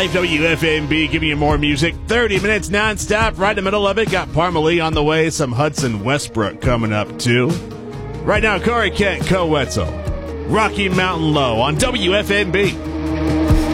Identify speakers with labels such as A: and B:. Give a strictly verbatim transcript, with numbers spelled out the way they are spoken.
A: W F M B giving you more music. thirty minutes nonstop. Right in the middle of it. Got Parmalee on the way. Some Hudson Westbrook coming up, too. Right now, Corey Kent, Co Wetzel. Rocky Mountain Low on W F M B.